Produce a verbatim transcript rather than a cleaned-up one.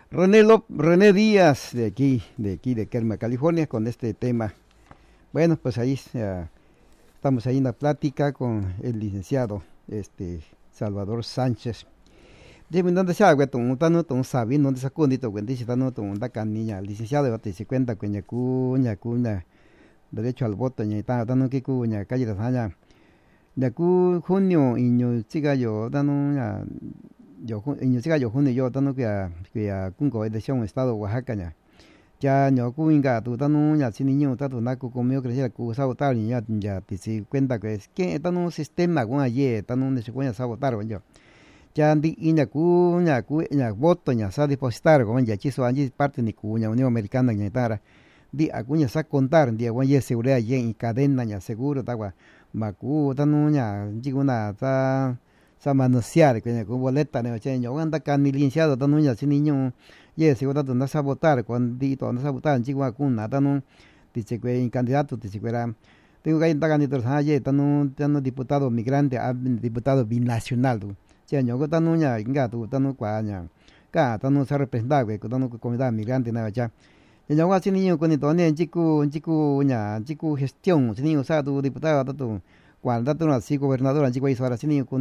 René, Lop- René Díaz, de aquí, de aquí, de Kerma, California, con este tema. Bueno, pues ahí eh, estamos ahí en la plática con el licenciado este, Salvador Sánchez. Dime, ¿dónde se hago? Un tano, un sabi, ¿dónde sacó un dito? Dice, tano, un da niña, licenciado, te se cuenta, cuña, cuña, cuña, derecho al voto, ña, tano, tano, que cuña, calle de Saña. De acu, junio, iño, chica, yo, tano, ya, yo, iño, chica, yo, junio, yo, tano, que a, que a, cunco, elección, estado, Oaxaca, ya. Ya no cuinga tu tanu ya si niño ta tu naku comió crecer ku sabotar ni ya ya te si cuenta que es que tanu sistema con aye tanu ne se cuenta sabotar yo ya andi ina ku nya ku nya voto nya sa depositar con ya chiso anji parte ni ku nya Unión Americana nya tara di akunya sa contar di agua ye seguridad ye y cadena nya seguro ta gua maku tanu nya jiguna ta sa manosear que ku boleta ne che yo anda can ni licenciado tanu nya si niño ye seguro tu na sabotar cuando di to na sabotar jigua kun na tanu dice que en candidato dice que era tengo que estar candidato sa ye tanu tanu diputado migrante a diputado binacional tu che yo ko tanu nya inga tu tanu kwa nya ka tanu sa representar que tanu comunidad migrante na cha yo así niño con esto ne chico chico nya chico gestión si niño sa tu diputado tu cuando tu así gobernador chico hizo ahora si niño